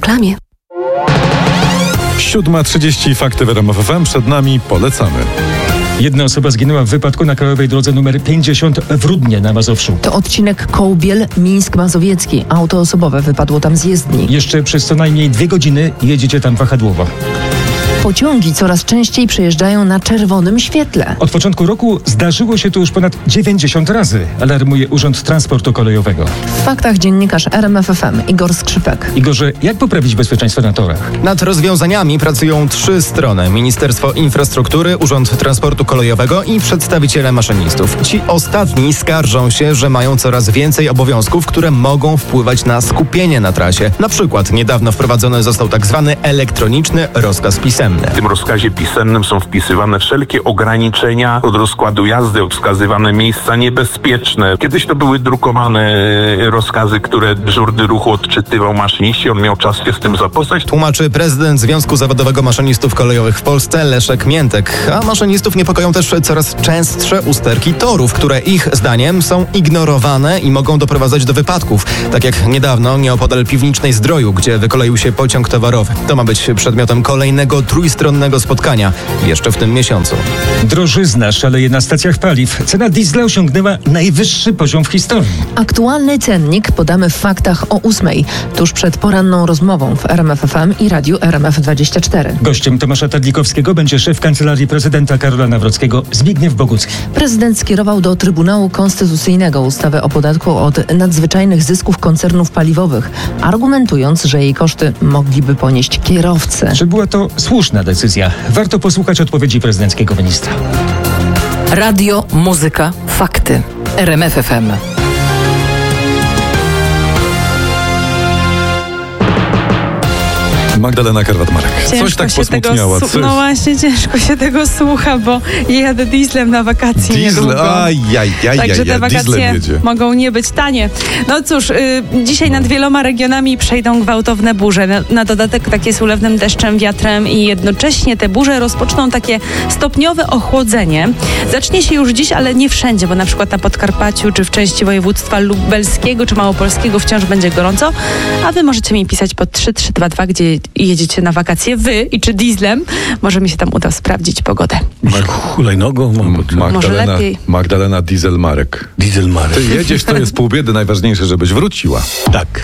reklamie. 7:30 fakty w RMF FM. Przed nami polecamy. Jedna osoba zginęła w wypadku na krajowej drodze nr 50 w Rudnie na Mazowszu. To odcinek Kołbiel-Mińsk Mazowiecki. Auto osobowe wypadło tam z jezdni. Jeszcze przez co najmniej 2 godziny jedziecie tam wahadłowo. Pociągi coraz częściej przejeżdżają na czerwonym świetle. Od początku roku zdarzyło się to już ponad 90 razy, alarmuje Urząd Transportu Kolejowego. W faktach dziennikarz RMF FM Igor Skrzypek. Igorze, jak poprawić bezpieczeństwo na torach? Nad rozwiązaniami pracują 3 strony. Ministerstwo Infrastruktury, Urząd Transportu Kolejowego i przedstawiciele maszynistów. Ci ostatni skarżą się, że mają coraz więcej obowiązków, które mogą wpływać na skupienie na trasie. Na przykład niedawno wprowadzony został tak zwany elektroniczny rozkaz pisemny. W tym rozkazie pisemnym są wpisywane wszelkie ograniczenia od rozkładu jazdy, wskazywane miejsca niebezpieczne. Kiedyś to były drukowane rozkazy, które dyżurny ruchu odczytywał maszyniści. On miał czas się z tym zapoznać. Tłumaczy prezydent Związku Zawodowego Maszynistów Kolejowych w Polsce Leszek Miętek. A maszynistów niepokoją też coraz częstsze usterki torów, które ich zdaniem są ignorowane i mogą doprowadzać do wypadków. Tak jak niedawno nieopodal Piwnicznej Zdroju, gdzie wykoleił się pociąg towarowy. To ma być przedmiotem kolejnego trójstronnego spotkania jeszcze w tym miesiącu. Drożyzna szaleje na stacjach paliw. Cena diesla osiągnęła najwyższy poziom w historii. Aktualny cennik podamy w faktach o 8:00, tuż przed poranną rozmową w RMF FM i radiu RMF24. Gościem Tomasza Tadlikowskiego będzie szef Kancelarii Prezydenta Karola Nawrockiego Zbigniew Bogucki. Prezydent skierował do Trybunału Konstytucyjnego ustawę o podatku od nadzwyczajnych zysków koncernów paliwowych, argumentując, że jej koszty mogliby ponieść kierowcy. Czy była to słuszna decyzja? Warto posłuchać odpowiedzi prezydenckiego ministra. Radio, muzyka, fakty. RMF FM. Magdalena Karwat-Marek. Coś tak posmutniała. No właśnie, ciężko się tego słucha, bo jadę dieslem na wakacje niedługo. Także te wakacje mogą nie być tanie. No cóż, dzisiaj nad wieloma regionami przejdą gwałtowne burze. Na dodatek takie z ulewnym deszczem, wiatrem i jednocześnie te burze rozpoczną takie stopniowe ochłodzenie. Zacznie się już dziś, ale nie wszędzie, bo na przykład na Podkarpaciu, czy w części województwa lubelskiego, czy małopolskiego wciąż będzie gorąco, a wy możecie mi pisać pod 3322, gdzie jedziecie na wakacje wy i czy dieslem. Może mi się tam uda sprawdzić pogodę. Hulajnogą? Może lepiej. Magdalena Dieselmarek. Dieselmarek. Ty jedziesz, to jest pół biedy. Najważniejsze, żebyś wróciła. Tak.